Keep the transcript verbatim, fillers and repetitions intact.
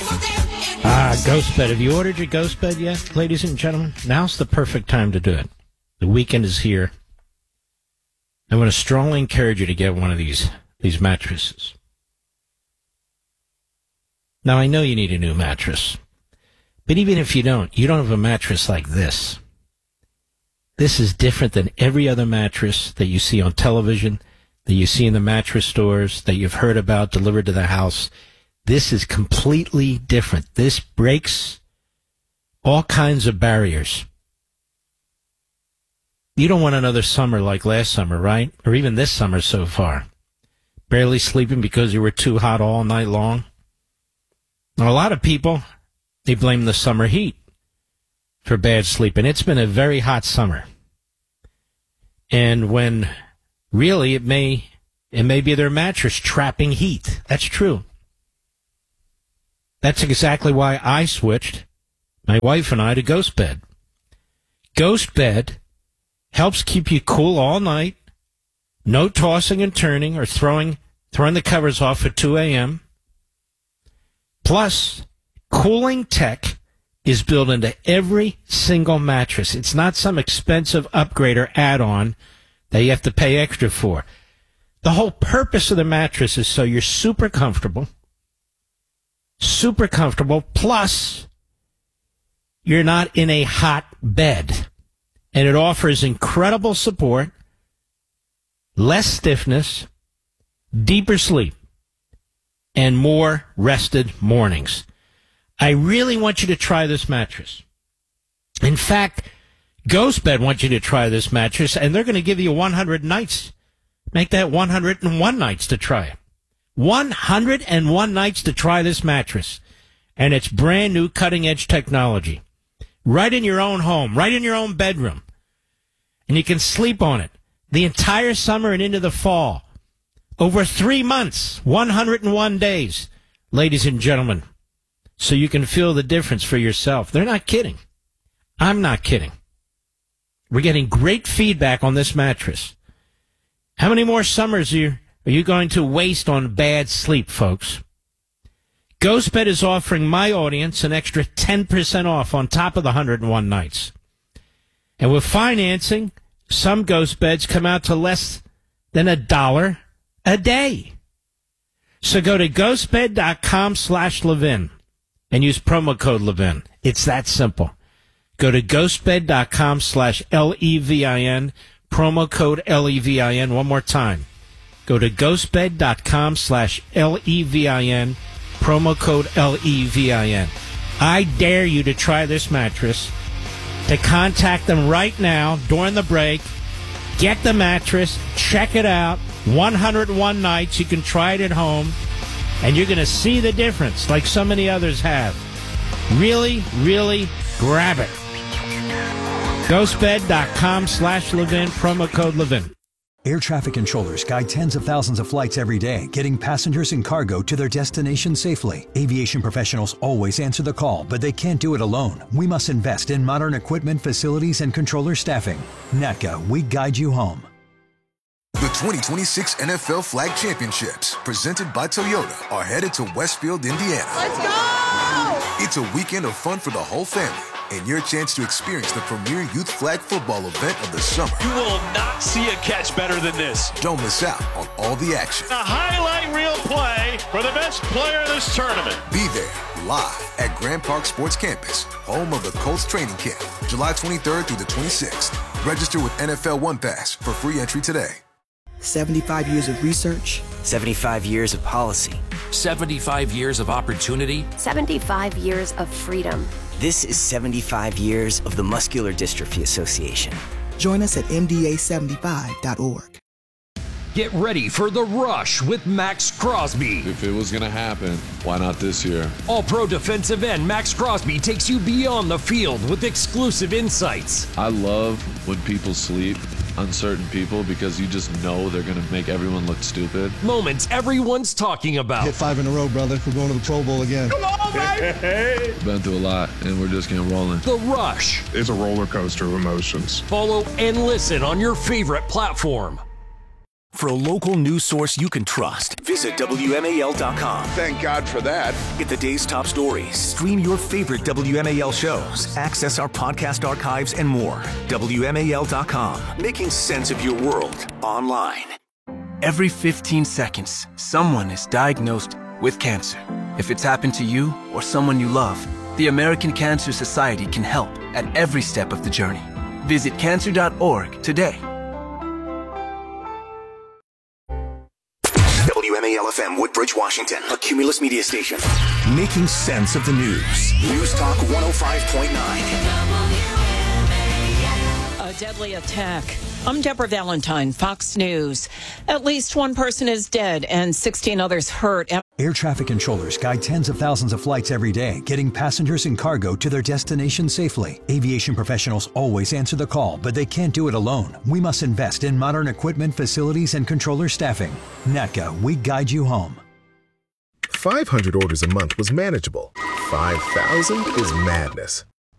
Ah, Ghost Bed. Have you ordered your Ghost Bed yet, ladies and gentlemen? Now's the perfect time to do it. The weekend is here. I want to strongly encourage you to get one of these these mattresses. Now, I know you need a new mattress, but even if you don't, you don't have a mattress like this. This is different than every other mattress that you see on television, that you see in the mattress stores, that you've heard about delivered to the house. This is completely different. This breaks all kinds of barriers. You don't want another summer like last summer, right? Or even this summer so far. Barely sleeping because you were too hot all night long. Now, a lot of people, they blame the summer heat for bad sleep. And it's been a very hot summer. And when really it may, it may be their mattress trapping heat. That's true. That's exactly why I switched, my wife and I, to Ghost Bed. Ghost Bed helps keep you cool all night. No tossing and turning or throwing throwing the covers off at two a.m. Plus, cooling tech is built into every single mattress. It's not some expensive upgrade or add-on that you have to pay extra for. The whole purpose of the mattress is so you're super comfortable. Super comfortable. Plus, you're not in a hot bed. And it offers incredible support, less stiffness, deeper sleep, and more rested mornings. I really want you to try this mattress. In fact, Ghost Bed wants you to try this mattress, and they're going to give you one hundred nights. Make that one hundred one nights to try it. one hundred one nights to try this mattress. And it's brand new cutting-edge technology. Right in your own home, right in your own bedroom. And you can sleep on it the entire summer and into the fall. Over three months, one hundred one days, ladies and gentlemen. So you can feel the difference for yourself. They're not kidding. I'm not kidding. We're getting great feedback on this mattress. How many more summers are you, are you going to waste on bad sleep, folks? Ghost Bed is offering my audience an extra ten percent off on top of the one hundred one nights. And with financing, some Ghost Beds come out to less than a dollar a day. So go to ghostbed.com slash Levin and use promo code Levin. It's that simple. Go to ghostbed.com slash L E V I N, promo code L E V I N. One more time. Go to ghostbed.com slash L E V I N, promo code L E V I N. I dare you to try this mattress, to contact them right now during the break. Get the mattress, check it out, one hundred one nights. You can try it at home, and you're going to see the difference like so many others have. Really, really grab it. Ghostbed.com slash Levin, promo code Levin. Air traffic controllers guide tens of thousands of flights every day, getting passengers and cargo to their destination safely. Aviation professionals always answer the call, but they can't do it alone. We must invest in modern equipment, facilities, and controller staffing. N A T C A, we guide you home. The twenty twenty-six N F L Flag Championships, presented by Toyota, are headed to Westfield, Indiana. Let's go! It's a weekend of fun for the whole family, and your chance to experience the premier youth flag football event of the summer. You will not see a catch better than this. Don't miss out on all the action. A highlight reel play for the best player in this tournament. Be there, live at Grand Park Sports Campus, home of the Colts training camp, July twenty-third through the twenty-sixth. Register with N F L One Pass for free entry today. seventy-five years of research. seventy-five years of policy. seventy-five years of opportunity. seventy-five years of freedom. This is seventy-five years of the Muscular Dystrophy Association. Join us at M D A seventy-five dot org. Get ready for The Rush with Max Crosby. If it was going to happen, why not this year? All-pro defensive end Max Crosby takes you beyond the field with exclusive insights. I love when people sleep, uncertain people, because you just know they're going to make everyone look stupid. Moments everyone's talking about. Hit five in a row, brother. We're going to the Pro Bowl again. Come on, baby! Been through a lot, and we're just getting rolling. The Rush. It's a roller coaster of emotions. Follow and listen on your favorite platform. For a local news source you can trust, visit W M A L dot com. Thank God for that. Get the day's top stories, stream your favorite W M A L shows, access our podcast archives, and more. W M A L dot com, making sense of your world online. Every fifteen seconds, someone is diagnosed with cancer. If it's happened to you or someone you love, the American Cancer Society can help at every step of the journey. Visit cancer dot org today. W M A L F M, Woodbridge, Washington, a Cumulus media station. Making sense of the news. News Talk one oh five point nine. A deadly attack. I'm Deborah Valentine, Fox News. At least one person is dead and sixteen others hurt. Air traffic controllers guide tens of thousands of flights every day, getting passengers and cargo to their destination safely. Aviation professionals always answer the call, but they can't do it alone. We must invest in modern equipment, facilities, and controller staffing. N A T C A, we guide you home. five hundred orders a month was manageable. five thousand is madness.